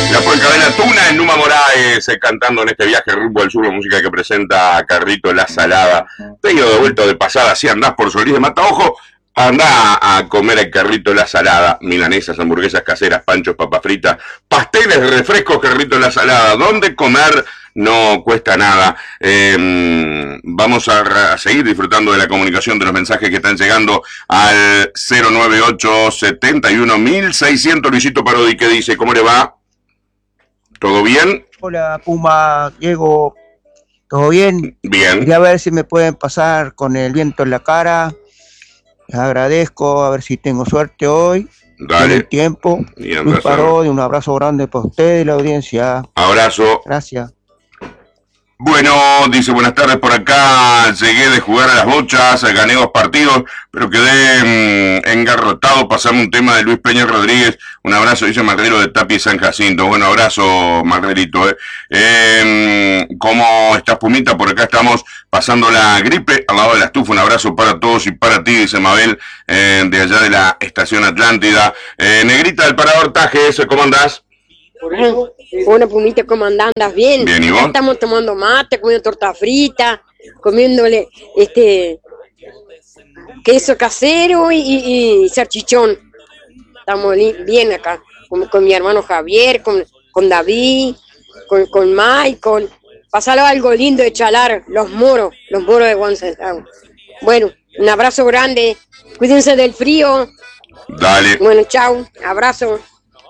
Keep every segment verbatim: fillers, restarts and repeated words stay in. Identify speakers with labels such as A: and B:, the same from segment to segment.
A: La Puercabela Tuna, en Numa Moraes, eh, cantando en este viaje rumbo al sur, la música que presenta a Carrito La Salada. Te he ido de vuelta o de pasada, si andás por Solís de Mataojo, andá a comer el Carrito La Salada, milanesas, hamburguesas caseras, panchos, papas fritas, pasteles, refrescos, Carrito La Salada. ¿Dónde comer? No cuesta nada. Eh, vamos a, a seguir disfrutando de la comunicación, de los mensajes que están llegando al cero nueve ocho setenta y uno mil seiscientos. Luisito Parodi, ¿qué dice? ¿Cómo le va? ¿Todo bien?
B: Hola, Puma, Diego. ¿Todo bien?
A: Bien.
B: Quería ver si me pueden pasar con el viento en la cara. Les agradezco, a ver si tengo suerte hoy.
A: Dale.
B: En el tiempo. Un Parodi, un abrazo grande para usted y la audiencia.
A: Abrazo.
B: Gracias.
A: Bueno, dice, buenas tardes, por acá llegué de jugar a las bochas, gané dos partidos, pero quedé mmm, engarrotado. Pasamos un tema de Luis Peña Rodríguez. Un abrazo, dice Marrero de Tapi San Jacinto. Bueno, abrazo, Marrerito. Eh. Eh, ¿Cómo estás, Pumita? Por acá estamos pasando la gripe al lado de la estufa. Un abrazo para todos y para ti, dice Mabel, eh, de allá de la Estación Atlántida. Eh, Negrita del Parador Tajes, ¿cómo andás?
C: Bueno, Pumita, ¿cómo andás? ¿Andas bien?
A: Bien, ¿y vos?
C: Estamos tomando mate, comiendo torta frita, comiéndole este queso casero y, y, y salchichón. Estamos bien acá, con, con mi hermano Javier, con, con David, con, con Michael. Pasalo algo lindo de chalar, los moros, los moros de Guancentrao. Bueno, un abrazo grande, cuídense del frío.
A: Dale.
C: Bueno, chau, abrazo.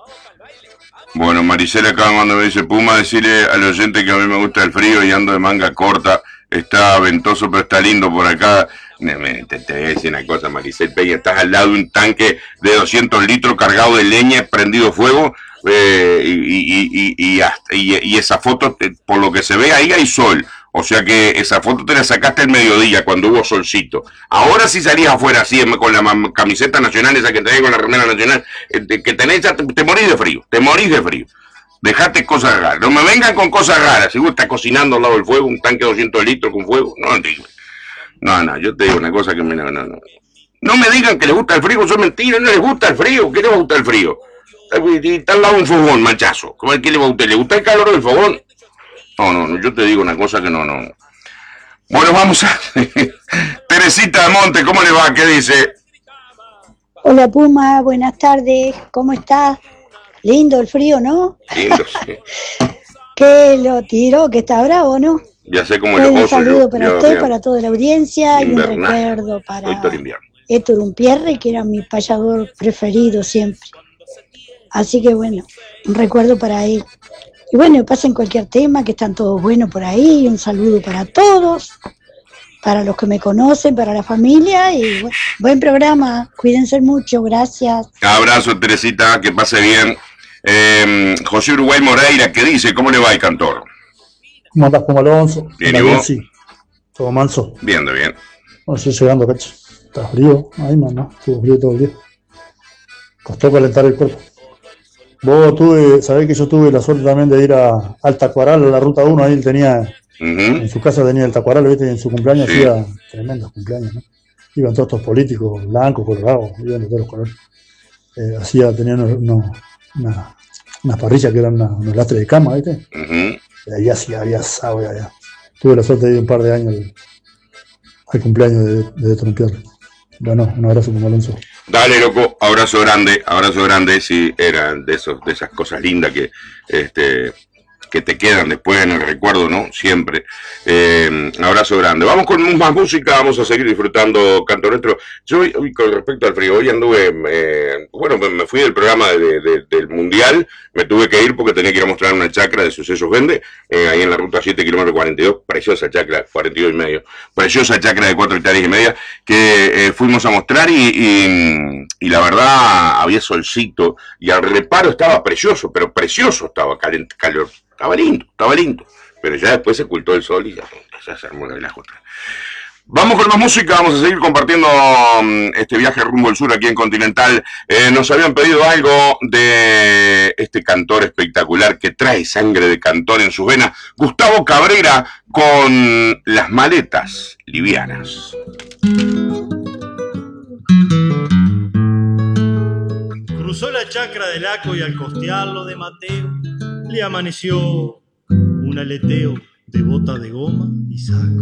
A: Bueno, Maricela acá cuando me dice, Puma, decirle al oyente que a mí me gusta el frío y ando de manga corta. Está ventoso, pero está lindo por acá. Te, te voy a decir una cosa, Maricel Peña, estás al lado de un tanque de doscientos litros cargado de leña, prendido fuego, eh, y, y, y, y, y, y esa foto, por lo que se ve ahí hay sol. O sea que esa foto te la sacaste el mediodía, cuando hubo solcito. Ahora si salías afuera así, con la camiseta nacional, esa que tenés con la remera nacional, que tenés, te, te morís de frío, te morís de frío. Dejate cosas raras. No me vengan con cosas raras. Si vos estás cocinando al lado del fuego, un tanque de doscientos litros con fuego, no, no, no, yo te digo una cosa que me... No, no, no. No me digan que les gusta el frío, eso es mentira, no les gusta el frío. ¿Qué les gusta el frío? Está al lado de un fogón, manchazo. ¿Qué le va a usted? ¿Le gusta el calor del fogón? No, no, no, yo te digo una cosa que no, no. Bueno, vamos a... Teresita de Monte, ¿cómo le va? ¿Qué dice?
D: Hola, Puma, buenas tardes, ¿cómo estás? Lindo el frío, ¿no?
A: Lindo, sí.
D: Que lo tiró, que está bravo, ¿no?
A: Ya sé cómo
D: lo
A: gozo.
D: Un saludo
A: yo,
D: para
A: yo,
D: usted,
A: yo,
D: para toda la audiencia,
A: invernal.
D: Y un recuerdo para Héctor Umpierre, que era mi payador preferido siempre. Así que bueno, un recuerdo para él. Y bueno, pasen cualquier tema, que están todos buenos por ahí. Un saludo para todos, para los que me conocen, para la familia. Y bueno, buen programa, cuídense mucho, gracias.
A: Abrazo, Teresita, que pase bien. Eh, José Uruguay Moreira, ¿qué dice? ¿Cómo le va el cantor?
E: ¿Cómo andás, Puma Alonso?
A: Bien, ¿y vos?
E: Sí. ¿Todo manso?
A: Bien, de bien.
E: No estoy llegando, cacho. Está frío, ahí mamá, estuvo frío todo el día. Costó calentar el cuerpo. Vos tuve, sabés que yo tuve la suerte también de ir a, al Tacuaral, a la ruta uno, ahí él tenía, uh-huh. En su casa tenía el Tacuaral, viste, y en su cumpleaños sí. Hacía tremendos cumpleaños, ¿no? Iban todos estos políticos, blancos, colorados, iban de todos los colores. Eh, hacía, tenían unos, unos, una, unas parrillas que eran una, unos lastres de cama, viste, uh-huh. Y ahí hacía, había asado, allá. Tuve la suerte de ir un par de años al, al cumpleaños de, de Trompier. Bueno, un abrazo como Alonso.
A: Dale, loco, abrazo grande, abrazo grande, sí, eran de esos, de esas cosas lindas que, este, que te quedan después en el recuerdo, ¿no? Siempre. Eh, abrazo grande. Vamos con más música, vamos a seguir disfrutando Canto Nuestro. Yo, hoy, con respecto al frío, hoy anduve, eh, bueno, me fui del programa de, de, del Mundial, me tuve que ir porque tenía que ir a mostrar una chacra de Sucesos Vende, eh, ahí en la ruta siete, kilómetro cuarenta y dos, preciosa chacra, cuarenta y dos y medio, preciosa chacra de cuatro hectáreas y media, que eh, fuimos a mostrar y, y, y la verdad había solcito y al reparo estaba precioso, pero precioso estaba, calent, calor. Estaba lindo, estaba lindo. Pero ya después se ocultó el sol y ya, ya se armó la de las otras. Vamos con más música, vamos a seguir compartiendo um, este viaje rumbo al sur aquí en Continental. Eh, nos habían pedido algo de este cantor espectacular que trae sangre de cantor en sus venas, Gustavo Cabrera, con Las Maletas Livianas.
F: Cruzó la chacra del Aco y al costearlo de Mateo le amaneció un aleteo de bota de goma y saco.